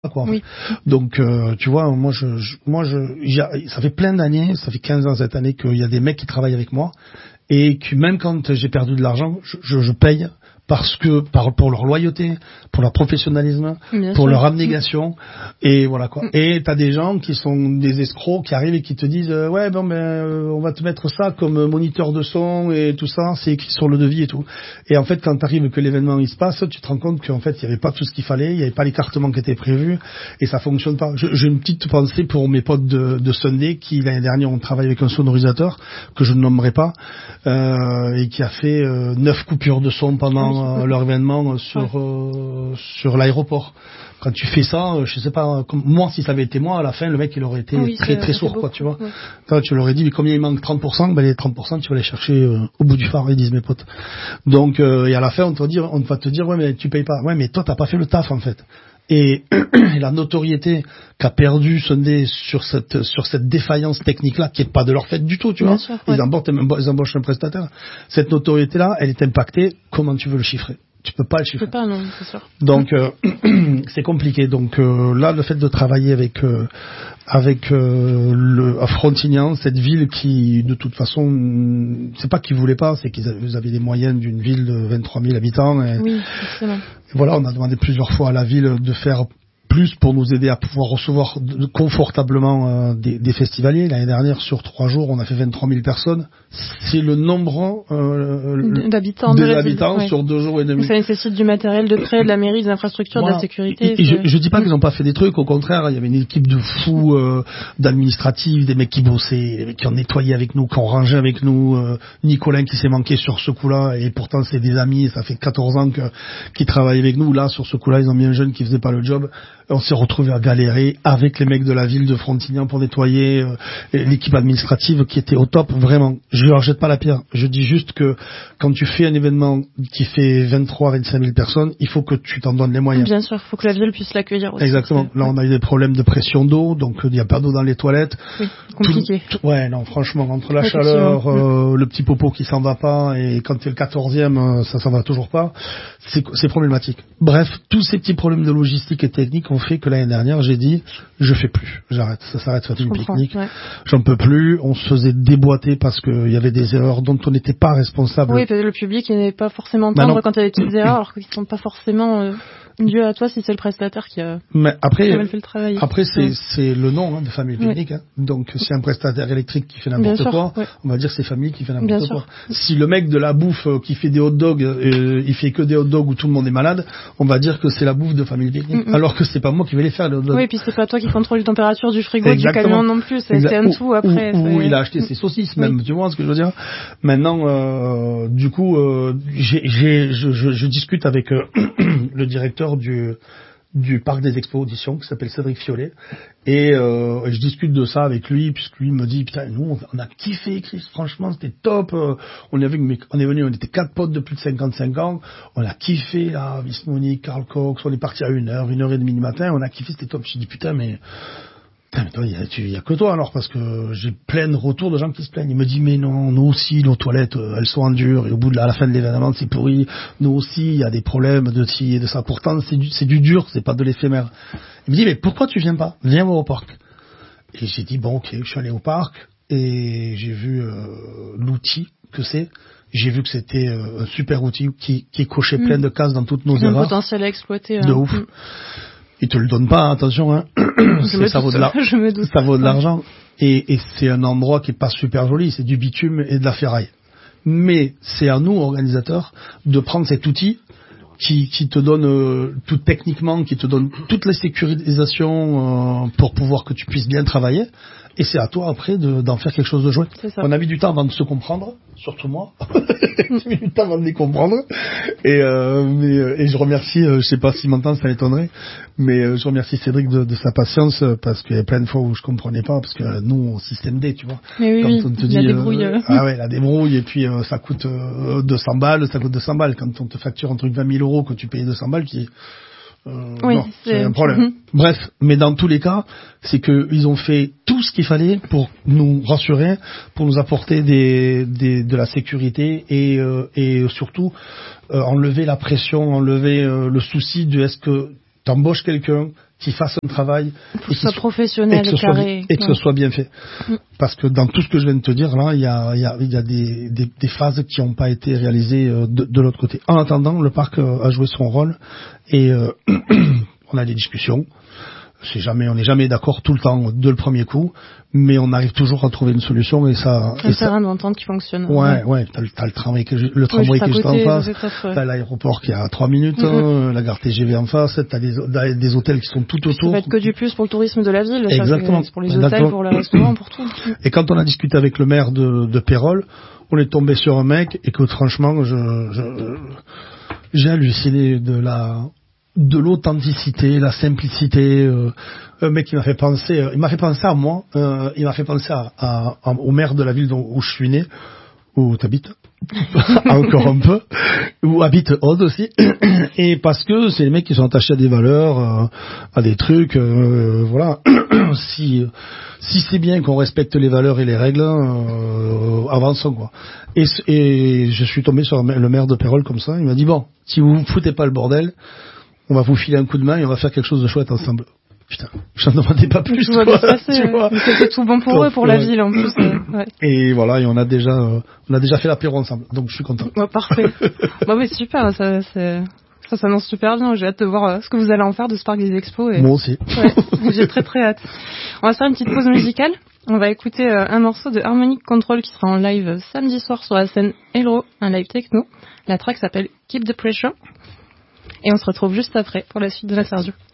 quoi. Oui. Donc tu vois, ça fait plein d'années, ça fait 15 ans cette année qu'il y a des mecs qui travaillent avec moi et que même quand j'ai perdu de l'argent, je paye parce que pour leur loyauté, pour leur professionnalisme, Bien pour sûr. leur abnégation, et voilà quoi. Et t'as des gens qui sont des escrocs qui arrivent et qui te disent ouais bon on va te mettre ça comme moniteur de son et tout ça, c'est écrit sur le devis et tout. Et en fait quand t'arrives que l'événement il se passe, tu te rends compte qu'en fait il y avait pas tout ce qu'il fallait, il y avait pas l'écartement qui était prévu et ça fonctionne pas. J'ai une petite pensée pour mes potes de Sunday qui l'année dernière ont travaillé avec un sonorisateur que je ne nommerai pas et qui a fait 9 coupures de son pendant leur événement sur l'aéroport. Quand tu fais ça, je sais pas, moi si ça avait été moi, à la fin le mec il aurait été très sourd quoi, tu vois. Ouais. Toi, tu leur aurais dit mais combien il manque 30%, ben les 30% tu vas les chercher au bout du phare, ils disent mes potes. Donc et à la fin on va te dire ouais mais tu payes pas. Ouais mais toi t'as pas fait le taf en fait. Et la notoriété qu'a perdu Sunday sur cette défaillance technique-là, qui est pas de leur fait du tout, tu vois. Sûr, Ils embauchent un prestataire. Cette notoriété-là, elle est impactée. Comment tu veux le chiffrer? Tu peux pas le chiffrer. Je peux pas, non, c'est sûr. Donc c'est compliqué. Donc là, le fait de travailler avec à Frontignan, cette ville qui, de toute façon, c'est pas qu'ils voulaient pas, c'est qu'ils avaient les moyens d'une ville de 23 000 habitants. Et, oui, forcément. Et voilà, on a demandé plusieurs fois à la ville de faire plus pour nous aider à pouvoir recevoir confortablement des festivaliers. L'année dernière, sur 3 jours, on a fait 23 000 personnes. C'est le nombre d'habitants des habitants ouais. sur 2 jours et demi. Donc ça nécessite du matériel de près, de la mairie, des infrastructures, voilà. De la sécurité. Et je dis pas qu'ils n'ont pas fait des trucs, au contraire, il y avait une équipe de fous d'administratifs, des mecs qui bossaient, des mecs qui ont nettoyé avec nous, qui ont rangé avec nous, Nicolas qui s'est manqué sur ce coup-là, et pourtant c'est des amis, ça fait 14 ans qu'ils travaillent avec nous. Là, sur ce coup-là, ils ont mis un jeune qui faisait pas le job. On s'est retrouvé à galérer avec les mecs de la ville de Frontignan pour nettoyer l'équipe administrative qui était au top, vraiment. Je leur jette pas la pierre. Je dis juste que quand tu fais un événement qui fait 23-25 000 personnes, il faut que tu t'en donnes les moyens. Bien sûr, il faut que la ville puisse l'accueillir aussi. Exactement. Là, on a eu des problèmes de pression d'eau, donc il n'y a pas d'eau dans les toilettes. Oui, compliqué. Ouais, non, franchement, entre la chaleur, le petit popo qui s'en va pas, et quand tu es le 14e, ça s'en va toujours pas, c'est problématique. Bref, tous ces petits problèmes de logistique et technique ont fait que l'année dernière, j'ai dit, je fais plus, j'arrête, ça s'arrête, ça fait une pique-nique, j'en peux plus, on se faisait déboîter parce qu'il y avait des erreurs dont on n'était pas responsable. Oui, le public n'est pas forcément tendre quand il y a des petites erreurs, alors qu'ils ne sont pas forcément dues à toi si c'est le prestataire qui a mal fait le travail. Après, c'est le nom de Famille Pique-Nique. Hein. Donc, si un prestataire électrique qui fait n'importe quoi, on va dire c'est Famille qui fait n'importe quoi. Si le mec de la bouffe qui fait des hot dogs, il fait que des hot dogs où tout le monde est malade, on va dire que c'est la bouffe de Famille Pique-Nique. Alors que c'est pas moi qui vais les faire, les hot dogs. Oui, et puis c'est pas toi qui contrôle la température du frigo, du camion non plus, c'est un tout après. Ou il a acheté ses saucisses même, tu vois ce que je veux dire. Maintenant, du coup, je discute avec le directeur du parc des expos auditions qui s'appelle Cédric Fiolet et je discute de ça avec lui puisque lui me dit putain nous on a kiffé Chris, franchement c'était top, on est venu, on était 4 potes de plus de 55 ans, on a kiffé là, Vismonique, Karl Cox, on est parti à 1h30 du matin, on a kiffé, c'était top. Je dis putain mais toi, il y a que toi alors, parce que j'ai plein de retours de gens qui se plaignent. Il me dit mais non, nous aussi nos toilettes elles sont en dur et au bout de la fin de l'événement c'est pourri. Nous aussi il y a des problèmes de ci et de ça. Pourtant c'est du dur, c'est pas de l'éphémère. Il me dit mais pourquoi tu viens pas? Viens voir au parc. Et j'ai dit bon ok, je suis allé au parc et j'ai vu l'outil que c'est. J'ai vu que c'était un super outil qui cochait plein de cases dans toutes nos erreurs. Un potentiel à exploiter. De ouf. Ils te le donnent pas, attention, hein. Ça vaut de l'argent. Et c'est un endroit qui est pas super joli, c'est du bitume et de la ferraille. Mais c'est à nous, organisateurs, de prendre cet outil qui te donne tout techniquement, qui te donne toutes les sécurisations pour pouvoir que tu puisses bien travailler. Et c'est à toi après d'en faire quelque chose de jouet. On a mis du temps avant de se comprendre, surtout moi. J'ai mis du temps avant de les comprendre. Et je remercie, je sais pas s'il m'entend, ça m'étonnerait, mais je remercie Cédric de sa patience, parce qu'il y a plein de fois où je comprenais pas, parce que nous, au système D, tu vois. Mais oui, on te dit, la débrouille. La débrouille, et puis ça coûte 200 balles, ça coûte 200 balles. Quand on te facture un truc 20 000 €, que tu payes 200 balles, non, c'est un problème. Bref, mais dans tous les cas, c'est que ils ont fait tout ce qu'il fallait pour nous rassurer, pour nous apporter de la sécurité et surtout enlever la pression, enlever le souci de est-ce que t'embauches quelqu'un qui fasse un travail pour que ce soit professionnel et carré et que ce soit bien fait. Parce que dans tout ce que je viens de te dire là, il y a des phases qui n'ont pas été réalisées de l'autre côté. En attendant, le parc a joué son rôle et on a des discussions. On n'est jamais d'accord tout le temps de le premier coup, mais on arrive toujours à trouver une solution et ça. Un terrain d'entente qui fonctionne. Ouais. T'as le tramway qui est juste en face. T'as l'aéroport qui est à 3 minutes, la gare TGV en face. T'as des hôtels qui sont tout autour. Ça va être que du plus pour le tourisme de la ville. Exactement. Pour les hôtels, pour les restaurants, pour tout. Et quand on a discuté avec le maire de Pérols, on est tombé sur un mec, écoute, franchement, j'ai halluciné de l'authenticité, la simplicité, un mec qui m'a fait penser, il m'a fait penser à moi, il m'a fait penser au maire de la ville où je suis né, où t'habites, encore un peu, où habite Aude aussi, et parce que c'est les mecs qui sont attachés à des valeurs, à des trucs, voilà, si c'est bien qu'on respecte les valeurs et les règles, avançons quoi. Et je suis tombé sur le maire de Pérols comme ça, il m'a dit bon, si vous foutez pas le bordel, on va vous filer un coup de main et on va faire quelque chose de chouette ensemble. Putain, j'en demandais pas plus. Tu vois. C'était tout bon pour eux, pour la ville en plus. Ouais. Et voilà, et on a déjà fait l'apéro ensemble, donc je suis content. Ouais, parfait. Bon, mais super, ça s'annonce super bien. J'ai hâte de voir ce que vous allez en faire de ce parc des expos. Moi aussi. Ouais, j'ai très très hâte. On va se faire une petite pause musicale. On va écouter un morceau de Harmonic Control qui sera en live samedi soir sur la scène Hello, un live techno. La track s'appelle Keep the Pressure. Et on se retrouve juste après pour la suite de l'interview.